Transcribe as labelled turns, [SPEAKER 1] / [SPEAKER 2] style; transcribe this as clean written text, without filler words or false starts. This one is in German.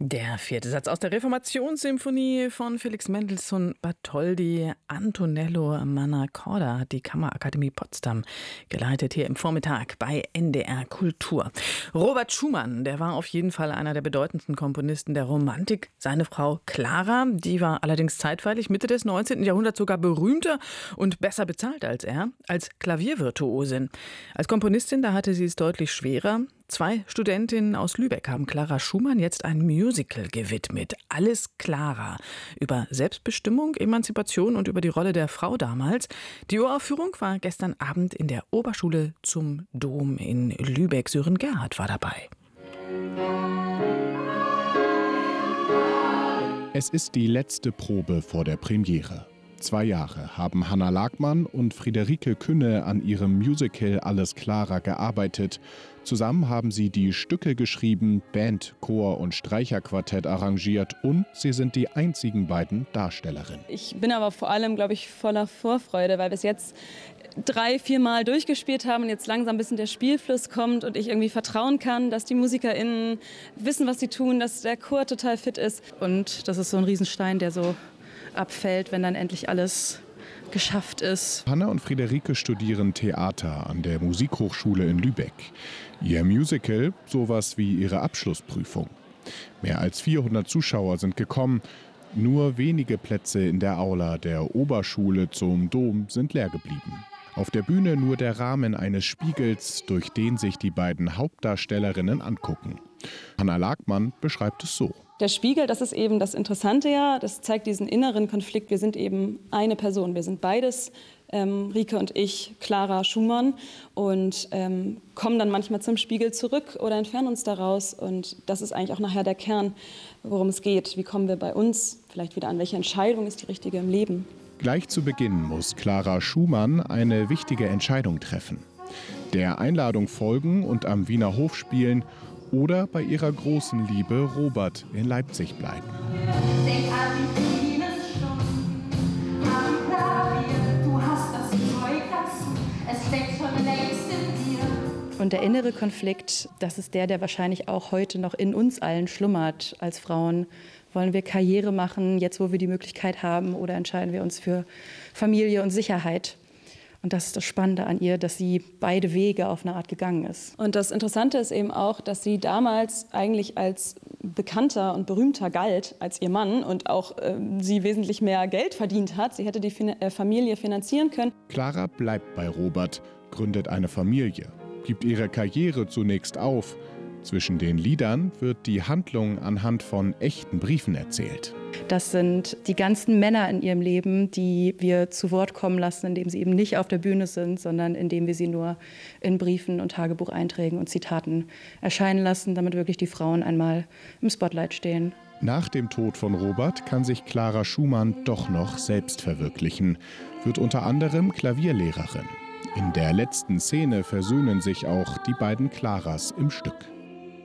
[SPEAKER 1] Der vierte Satz aus der Reformationssymphonie von Felix Mendelssohn Bartholdy. Antonello Mannacorda hat die Kammerakademie Potsdam geleitet hier im Vormittag bei NDR Kultur. Robert Schumann, der war auf jeden Fall einer der bedeutendsten Komponisten der Romantik. Seine Frau Clara, die war allerdings zeitweilig Mitte des 19. Jahrhunderts sogar berühmter und besser bezahlt als er, als Klaviervirtuosin. Als Komponistin, da hatte sie es deutlich schwerer. 2 Studentinnen aus Lübeck haben Clara Schumann jetzt ein Musical gewidmet. Alles Clara. Über Selbstbestimmung, Emanzipation und über die Rolle der Frau damals. Die Uraufführung war gestern Abend in der Oberschule zum Dom in Lübeck. Sören Gerhardt war dabei.
[SPEAKER 2] Es ist die letzte Probe vor der Premiere. 2 Jahre haben Hanna Lagmann und Friederike Künne an ihrem Musical Alles Clara gearbeitet. Zusammen haben sie die Stücke geschrieben, Band, Chor und Streicherquartett arrangiert und sie sind die einzigen beiden Darstellerinnen.
[SPEAKER 3] Ich bin aber vor allem, glaube ich, voller Vorfreude, weil wir es jetzt 3-4 Mal durchgespielt haben und jetzt langsam ein bisschen der Spielfluss kommt und ich irgendwie vertrauen kann, dass die MusikerInnen wissen, was sie tun, dass der Chor total fit ist. Und das ist so ein Riesenstein, der so abfällt, wenn dann endlich alles geschafft ist.
[SPEAKER 2] Hanna und Friederike studieren Theater an der Musikhochschule in Lübeck. Ihr Musical, sowas wie ihre Abschlussprüfung. Mehr als 400 Zuschauer sind gekommen. Nur wenige Plätze in der Aula der Oberschule zum Dom sind leer geblieben. Auf der Bühne nur der Rahmen eines Spiegels, durch den sich die beiden Hauptdarstellerinnen angucken. Hanna Lagmann beschreibt es so.
[SPEAKER 3] Der Spiegel, das ist eben das Interessante ja, das zeigt diesen inneren Konflikt. Wir sind eben eine Person, wir sind beides, Rike und ich, Clara Schumann, und kommen dann manchmal zum Spiegel zurück oder entfernen uns daraus. Und das ist eigentlich auch nachher der Kern, worum es geht. Wie kommen wir bei uns vielleicht wieder an? Welche Entscheidung ist die richtige im Leben?
[SPEAKER 2] Gleich zu Beginn muss Clara Schumann eine wichtige Entscheidung treffen. Der Einladung folgen und am Wiener Hof spielen oder bei ihrer großen Liebe Robert in Leipzig bleiben.
[SPEAKER 4] Denk an die vielen Stunden am Klavier. Du hast das Zeug dazu, es steckt schon längst in dir.
[SPEAKER 3] Und der innere Konflikt, das ist der wahrscheinlich auch heute noch in uns allen schlummert als Frauen. Wollen wir Karriere machen, jetzt wo wir die Möglichkeit haben, oder entscheiden wir uns für Familie und Sicherheit? Und das ist das Spannende an ihr, dass sie beide Wege auf eine Art gegangen ist. Und das Interessante ist eben auch, dass sie damals eigentlich als bekannter und berühmter galt als ihr Mann und auch sie wesentlich mehr Geld verdient hat. Sie hätte die Familie finanzieren können.
[SPEAKER 2] Clara bleibt bei Robert, gründet eine Familie, gibt ihre Karriere zunächst auf. Zwischen den Liedern wird die Handlung anhand von echten Briefen erzählt.
[SPEAKER 3] Das sind die ganzen Männer in ihrem Leben, die wir zu Wort kommen lassen, indem sie eben nicht auf der Bühne sind, sondern indem wir sie nur in Briefen und Tagebucheinträgen und Zitaten erscheinen lassen, damit wirklich die Frauen einmal im Spotlight stehen.
[SPEAKER 2] Nach dem Tod von Robert kann sich Clara Schumann doch noch selbst verwirklichen, wird unter anderem Klavierlehrerin. In der letzten Szene versöhnen sich auch die beiden Claras im Stück.